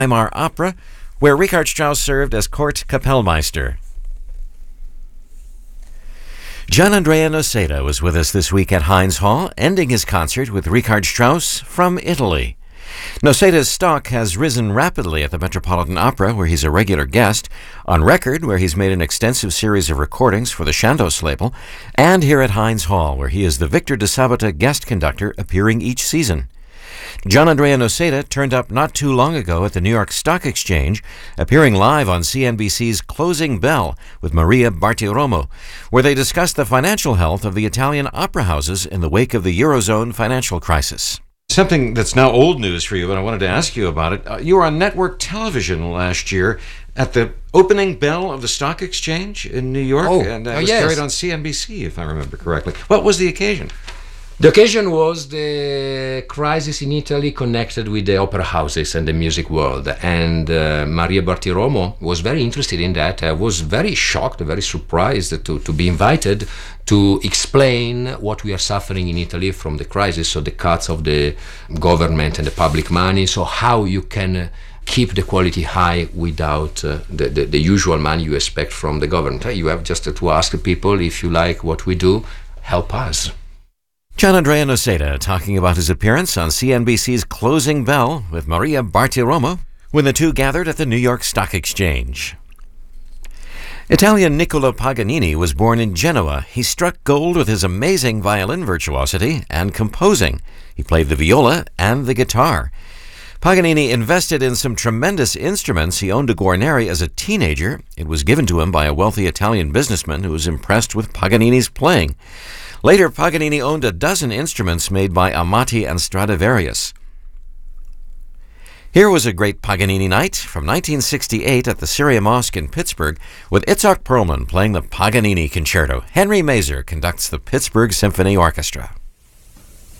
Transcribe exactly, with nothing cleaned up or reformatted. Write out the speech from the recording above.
Weimar Opera, where Richard Strauss served as court Kapellmeister. Gianandrea Noseda was with us this week at Heinz Hall, ending his concert with Richard Strauss from Italy. Noseda's stock has risen rapidly at the Metropolitan Opera, where he's a regular guest, on record, where he's made an extensive series of recordings for the Chandos label, and here at Heinz Hall, where he is the Victor de Sabata guest conductor appearing each season. Gianandrea Noseda turned up not too long ago at the New York Stock Exchange, appearing live on C N B C's Closing Bell with Maria Bartiromo, where they discussed the financial health of the Italian opera houses in the wake of the Eurozone financial crisis. Something that's now old news for you, but I wanted to ask you about it. Uh, you were on network television last year at the opening bell of the Stock Exchange in New York, oh, and uh, oh, it was yes. carried on C N B C, if I remember correctly. What was the occasion? The occasion was the crisis in Italy connected with the opera houses and the music world. And uh, Maria Bartiromo was very interested in that. I was very shocked, very surprised to, to be invited to explain what we are suffering in Italy from the crisis, so the cuts of the government and the public money, so how you can uh, keep the quality high without uh, the, the, the usual money you expect from the government. You have just to ask people, if you like what we do, help us. Gianandrea Noseda talking about his appearance on C N B C's Closing Bell with Maria Bartiromo when the two gathered at the New York Stock Exchange. Italian Niccolo Paganini was born in Genoa. He struck gold with his amazing violin virtuosity and composing. He played the viola and the guitar. Paganini invested in some tremendous instruments. He owned a Guarneri as a teenager. It was given to him by a wealthy Italian businessman who was impressed with Paganini's playing. Later, Paganini owned a dozen instruments made by Amati and Stradivarius. Here was a great Paganini night from nineteen sixty-eight at the Syria Mosque in Pittsburgh with Itzhak Perlman playing the Paganini Concerto. Henry Mazer conducts the Pittsburgh Symphony Orchestra.